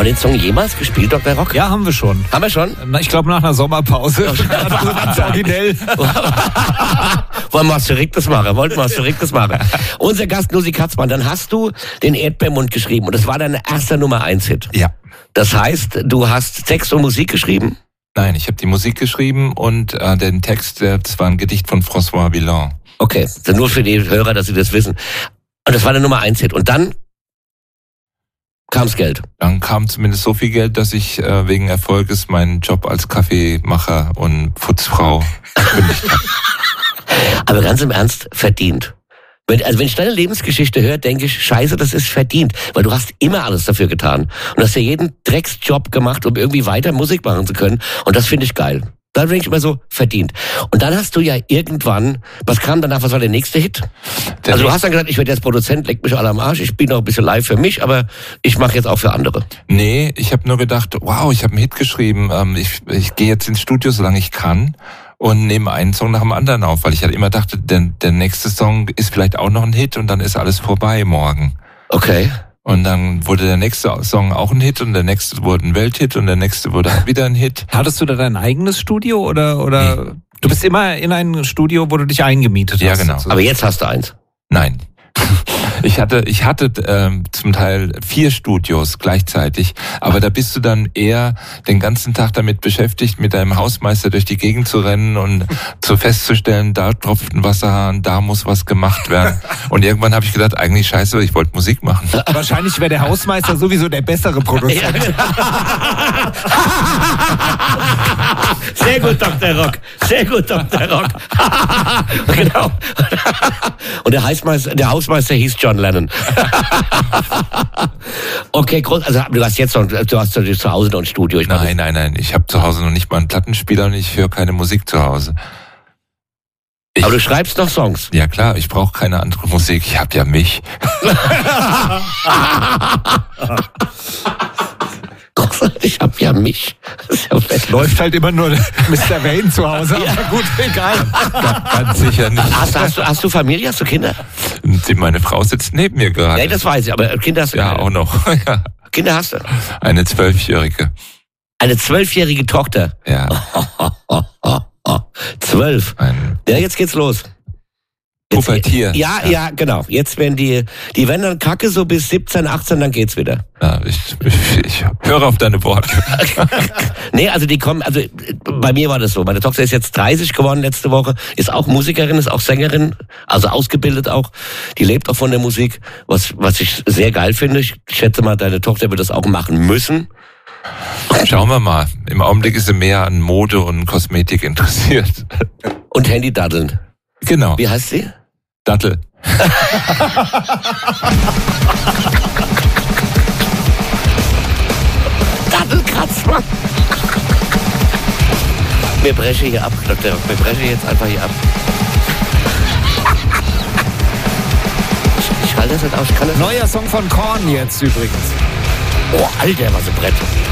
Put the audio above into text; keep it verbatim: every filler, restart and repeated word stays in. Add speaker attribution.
Speaker 1: wir den Song jemals gespielt, Doktor Rock?
Speaker 2: Ja, haben wir schon.
Speaker 1: Haben wir schon?
Speaker 2: Na, ich glaube nach einer Sommerpause. Also ganz originell.
Speaker 1: Wollen wir was Verrücktes machen? Wollten wir was Verrücktes machen? Unser Gast Nusi Katzmann, dann hast du den Erdbeermund geschrieben und das war dein erster Nummer eins Hit.
Speaker 3: Ja.
Speaker 1: Das heißt, du hast Text und Musik geschrieben?
Speaker 3: Nein, ich habe die Musik geschrieben und äh, den Text, das war ein Gedicht von François Villon.
Speaker 1: Okay, also nur für die Hörer, dass sie das wissen. Und das war der Nummer eins Hit. Und dann kam's Geld.
Speaker 3: Dann kam zumindest so viel Geld, dass ich äh, wegen Erfolges meinen Job als Kaffeemacher und Putzfrau gekündigt habe.
Speaker 1: Aber ganz im Ernst, verdient. Wenn, also wenn ich deine Lebensgeschichte höre, denke ich, scheiße, das ist verdient. Weil du hast immer alles dafür getan. Und hast ja jeden Drecksjob gemacht, um irgendwie weiter Musik machen zu können. Und das finde ich geil. Da denke ich immer so, verdient. Und dann hast du ja irgendwann, was kam danach, was war der nächste Hit?
Speaker 3: Der
Speaker 1: also du hast dann gesagt, ich werde jetzt Produzent, leck mich alle am Arsch, ich spiele noch ein bisschen live für mich, aber ich mache jetzt auch für andere.
Speaker 3: Nee, ich habe nur gedacht, wow, ich habe einen Hit geschrieben, ähm, ich, ich gehe jetzt ins Studio, solange ich kann und nehme einen Song nach dem anderen auf, weil ich halt immer dachte, der, der nächste Song ist vielleicht auch noch ein Hit und dann ist alles vorbei morgen.
Speaker 1: Okay.
Speaker 3: Und dann wurde der nächste Song auch ein Hit und der nächste wurde ein Welthit und der nächste wurde wieder ein Hit.
Speaker 2: Hattest du da dein eigenes Studio oder oder
Speaker 3: Nee.
Speaker 2: Du bist immer in ein Studio, wo du dich eingemietet
Speaker 3: Ja,
Speaker 2: hast?
Speaker 3: genau.
Speaker 2: sozusagen.
Speaker 1: Aber jetzt hast du eins.
Speaker 3: Nein. Ich hatte, ich hatte ähm, zum Teil vier Studios gleichzeitig, aber da bist du dann eher den ganzen Tag damit beschäftigt, mit deinem Hausmeister durch die Gegend zu rennen und zu festzustellen, da tropft ein Wasserhahn, da muss was gemacht werden. Und irgendwann habe ich gedacht, eigentlich scheiße, ich wollte Musik machen.
Speaker 2: Wahrscheinlich wäre der Hausmeister sowieso der bessere Produzent.
Speaker 1: Sehr gut, Doktor Rock. Sehr gut, Doktor Rock. Genau. Und der Hausmeister, der Hausmeister hieß John Lennon. Okay, groß. Also du hast jetzt noch, du hast natürlich zu Hause noch ein Studio. Ich
Speaker 3: Nein, nein, nein. Ich habe zu Hause noch nicht mal einen Plattenspieler und ich höre keine Musik zu Hause. Ich,
Speaker 1: Aber du schreibst noch Songs.
Speaker 3: ja klar, ich brauche keine andere Musik. Ich habe ja mich.
Speaker 1: Ich hab ja mich. Das ist ja fett.
Speaker 2: Läuft halt immer nur Mister Wayne zu Hause. Aber gut, egal.
Speaker 3: Ganz sicher nicht.
Speaker 1: Hast, hast, du, hast du Familie, hast du Kinder?
Speaker 3: Und meine Frau sitzt neben mir gerade.
Speaker 1: Nee, das weiß ich, aber Kinder hast du
Speaker 3: Ja,
Speaker 1: keine.
Speaker 3: auch noch. Ja.
Speaker 1: Kinder hast du?
Speaker 3: Eine Zwölfjährige.
Speaker 1: Eine zwölfjährige Tochter.
Speaker 3: Ja.
Speaker 1: Zwölf.
Speaker 3: Ein
Speaker 1: Ja, jetzt geht's los. Jetzt,
Speaker 3: Pubertier.
Speaker 1: ja, ja, ja, genau. Jetzt werden die, die werden dann kacke so bis siebzehn, achtzehn, dann geht's wieder.
Speaker 3: Ja, ich, ich, ich höre auf deine Worte.
Speaker 1: Nee, also die kommen, also bei mir war das so. Meine Tochter ist jetzt dreißig geworden letzte Woche, ist auch Musikerin, ist auch Sängerin, also ausgebildet auch. Die lebt auch von der Musik, was, was ich sehr geil finde. Ich schätze mal, deine Tochter wird das auch machen müssen.
Speaker 3: Schauen wir mal. Im Augenblick ist sie mehr an Mode und Kosmetik interessiert.
Speaker 1: Und Handy daddeln.
Speaker 3: Genau.
Speaker 1: Wie heißt sie?
Speaker 3: Dattel.
Speaker 1: Dattelkratzmann. Wir brechen hier ab, Doktor Rock. Wir brechen jetzt einfach hier ab. Ich, ich halte das nicht aus. Ich kann das
Speaker 2: Neuer Song von Korn jetzt übrigens.
Speaker 1: Oh, Alter, was ein Brett.